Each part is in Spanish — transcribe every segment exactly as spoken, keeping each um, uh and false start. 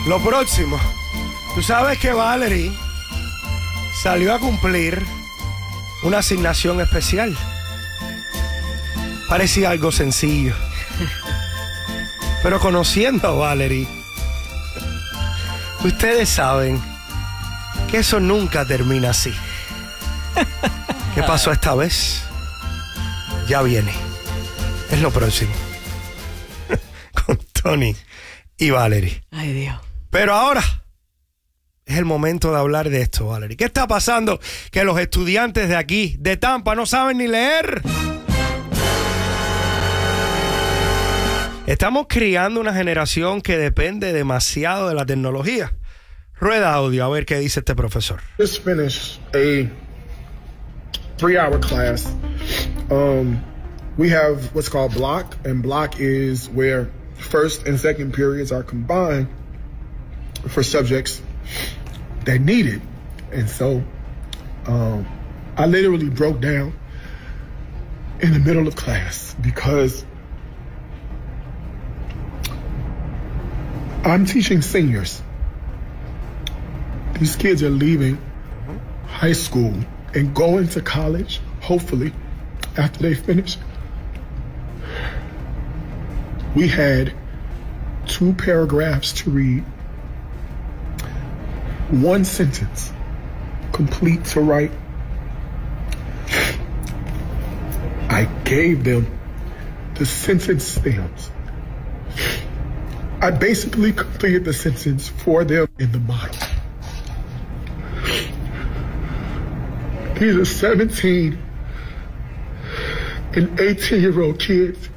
Lo próximo. Tú sabes que Valerie salió a cumplir una asignación especial. Parecía algo sencillo. Pero conociendo a Valerie, ustedes saben que eso nunca termina así. ¿Qué pasó esta vez? Ya viene. Es lo próximo. Con Tony y Valerie. Ay, Dios. Pero ahora es el momento de hablar de esto, Valerie. ¿Qué está pasando? Que los estudiantes de aquí, de Tampa, no saben ni leer. Estamos criando una generación que depende demasiado de la tecnología. Rueda audio, a ver qué dice este profesor. Just finished a three-hour class. Um, we have what's called block, and block is where first and second periods are combined for subjects that need it. And so um, I literally broke down in the middle of class because I'm teaching seniors. These kids are leaving high school and going to college, hopefully, after they finish. We had two paragraphs to read, one sentence complete to write. I gave them the sentence stems. I basically completed the sentence for them in the model. These are seventeen and eighteen year old kids,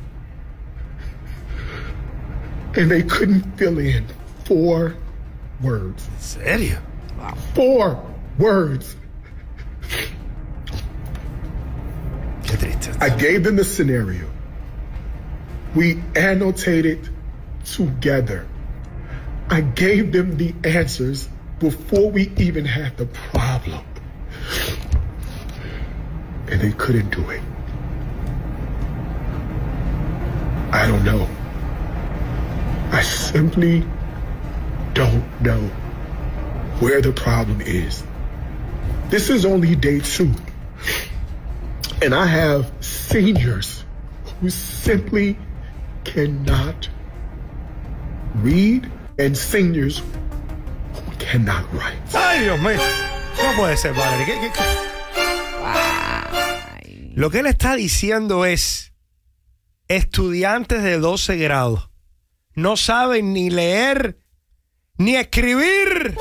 and they couldn't fill in four words. ¿En serio? Wow. Four words. Qué triste. I gave them the scenario. We annotated together. I gave them the answers before we even had the problem. And they couldn't do it. I don't know. I simply don't know where the problem is. This is only day two. And I have seniors who simply cannot read and seniors who cannot write. Ay, Dios mío. No puede ser, Valerie. ¿Qué, qué, qué? Ay. Lo que él está diciendo es: estudiantes de doce grados no saben ni leer ni escribir.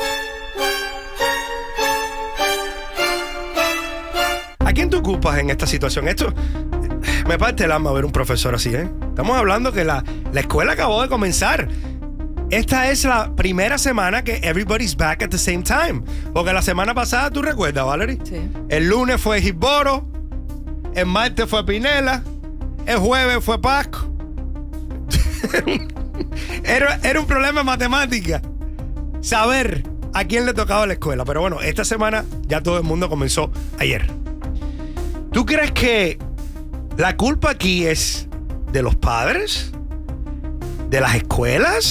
¿A quién tú ocupas en esta situación? Esto me parte el alma ver un profesor así, ¿eh? Estamos hablando que la, la escuela acabó de comenzar. Esta es la primera semana que everybody's back at the same time. Porque la semana pasada, ¿tú recuerdas, Valerie? Sí. El lunes fue Gisboro, el martes fue Pinela, el jueves fue Pasco. era, era un problema de matemática saber a quién le tocaba la escuela. Pero bueno, esta semana ya todo el mundo comenzó ayer. ¿Tú crees que la culpa aquí es de los padres? ¿De las escuelas?